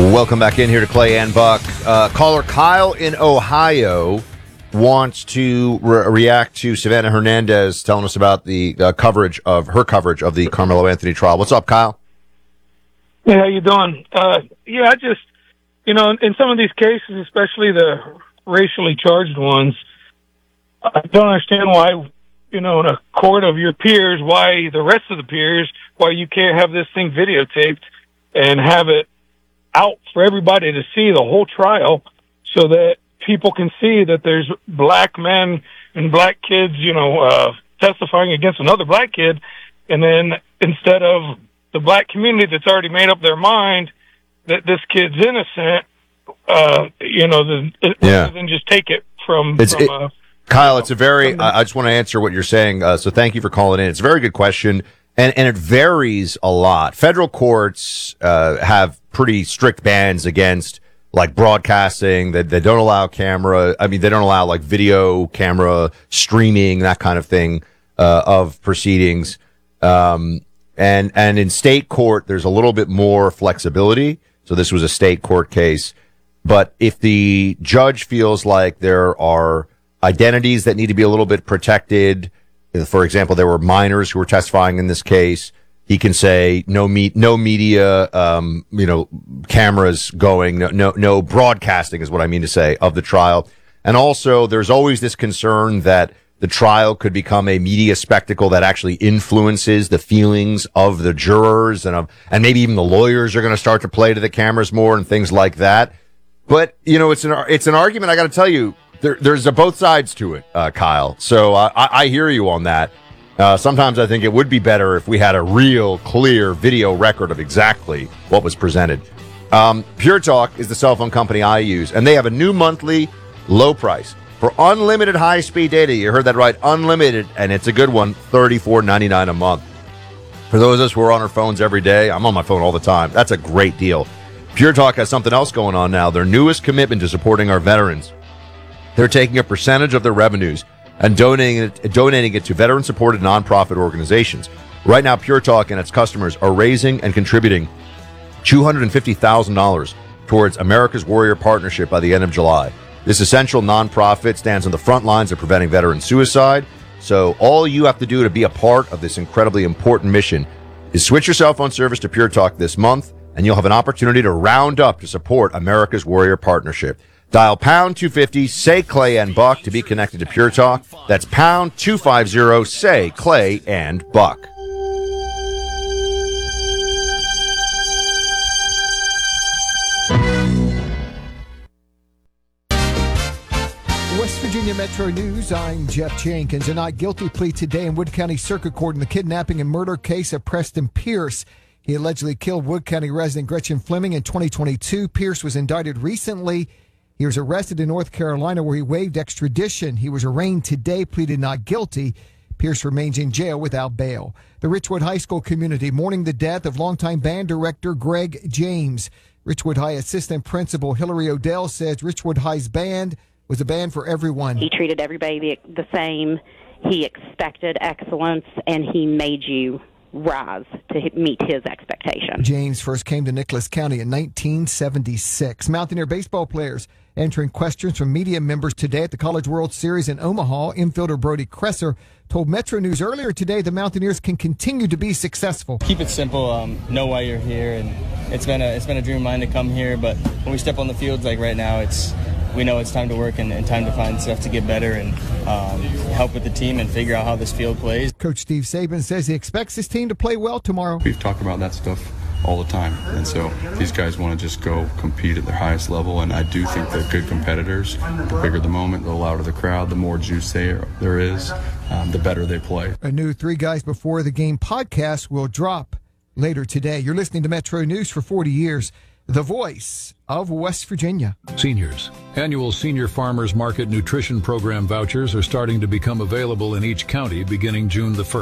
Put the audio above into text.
Welcome back in here to Clay and Buck. Caller Kyle in Ohio wants to react to Savannah Hernandez telling us about the coverage of the Carmelo Anthony trial. What's up, Kyle? Hey, how you doing? I just, in some of these cases, especially the racially charged ones, I don't understand why, in a court of your peers, why the rest of the peers, why you can't have this thing videotaped and have it out for everybody to see the whole trial so that people can see that there's black men and black kids, testifying against another black kid. And then instead of the black community that's already made up their mind that this kid's innocent, rather than just take it from Kyle, it's a very, I just want to answer what you're saying. So thank you for calling in. It's a very good question. And it varies a lot. Federal courts have pretty strict bans against like broadcasting, that they don't allow camera. I mean, they don't allow like video camera streaming, that kind of thing, of proceedings. And in state court, there's a little bit more flexibility. So this was a state court case. But if the judge feels like there are identities that need to be a little bit protected, for example, there were minors who were testifying in this case, he can say no media, cameras going, no broadcasting is what I mean to say of the trial. And also there's always this concern that the trial could become a media spectacle that actually influences the feelings of the jurors and maybe even the lawyers are going to start to play to the cameras more and things like that. But, it's an argument. I got to tell you, there's both sides to it, Kyle. So I hear you on that. Sometimes I think it would be better if we had a real clear video record of exactly what was presented. Pure Talk is the cell phone company I use, and they have a new monthly low price for unlimited high-speed data. You heard that right, unlimited, and it's a good one, $34.99 a month. For those of us who are on our phones every day, I'm on my phone all the time. That's a great deal. Pure Talk has something else going on now. Their newest commitment to supporting our veterans. They're taking a percentage of their revenues and donating it to veteran-supported nonprofit organizations. Right now, Pure Talk and its customers are raising and contributing $250,000 towards America's Warrior Partnership by the end of July. This essential nonprofit stands on the front lines of preventing veteran suicide. So all you have to do to be a part of this incredibly important mission is switch your cell phone service to Pure Talk this month, and you'll have an opportunity to round up to support America's Warrior Partnership. Dial pound 250, say Clay and Buck to be connected to Pure Talk. That's pound 250, say Clay and Buck. West Virginia Metro News, I'm Jeff Jenkins. A not guilty plea today in Wood County Circuit Court in the kidnapping and murder case of Preston Pierce. He allegedly killed Wood County resident Gretchen Fleming in 2022. Pierce was indicted recently. He was arrested in North Carolina where he waived extradition. He was arraigned today, pleaded not guilty. Pierce remains in jail without bail. The Richwood High School community mourning the death of longtime band director Greg James. Richwood High assistant principal Hillary Odell says Richwood High's band was a band for everyone. He treated everybody the same. He expected excellence, and he made you rise to meet his expectations. James first came to Nicholas County in 1976. Mountaineer baseball players answering questions from media members today at the College World Series in Omaha. Infielder Brody Kresser told Metro News earlier today the Mountaineers can continue to be successful. Keep it simple. Know why you're here, and it's been a dream of mine to come here. But when we step on the fields like right now, we know it's time to work and time to find stuff to get better and help with the team and figure out how this field plays. Coach Steve Saban says he expects his team to play well tomorrow. We've talked about that stuff all the time, and so these guys want to just go compete at their highest level, and I do think they're good competitors. The bigger the moment, the louder the crowd, the more juice there is, the better they play. A new Three Guys Before the Game podcast will drop later today. You're listening to Metro News for 40 years, the voice of West Virginia. Seniors. Annual Senior Farmers Market Nutrition Program vouchers are starting to become available in each county beginning June the 1st.